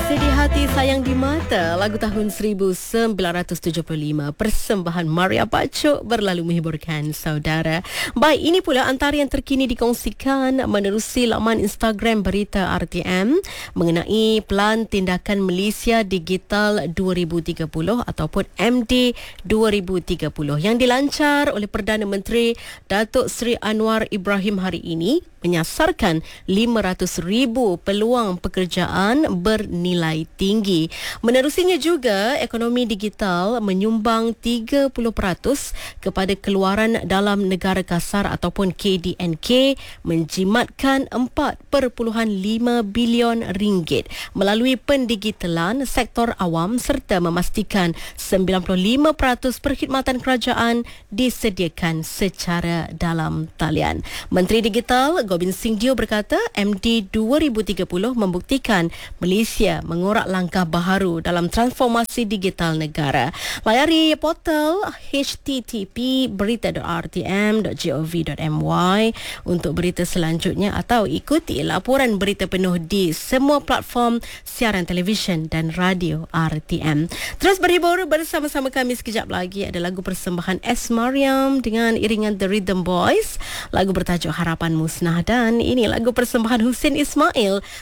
Sedih hati sayang di mata, lagu tahun 1975, persembahan Maria Bacok berlalu menghiburkan saudara. Baik, ini pula antara yang terkini dikongsikan menerusi laman Instagram berita RTM mengenai Pelan Tindakan Malaysia Digital 2030 ataupun MD 2030 yang dilancar oleh Perdana Menteri Datuk Seri Anwar Ibrahim hari ini, menyasarkan 500,000 peluang pekerjaan bernilai tinggi. Menerusinya juga, ekonomi digital menyumbang 30% kepada keluaran dalam negara kasar ataupun KDNK, menjimatkan 4.5 bilion ringgit melalui pendigitalan sektor awam serta memastikan 95% perkhidmatan kerajaan disediakan secara dalam talian. Menteri Digital Gobind Singh Dio berkata MD 2030 membuktikan Malaysia mengorak langkah baharu dalam transformasi digital negara. Layari portal http://berita.rtm.gov.my untuk berita selanjutnya atau ikuti laporan berita penuh di semua platform siaran televisyen dan radio RTM. Terus berhibur bersama-sama kami sekejap lagi. Ada lagu persembahan S. Mariam dengan iringan The Rhythm Boys. Lagu bertajuk Harapan Musnah. Dan ini lagu persembahan Hussein Ismail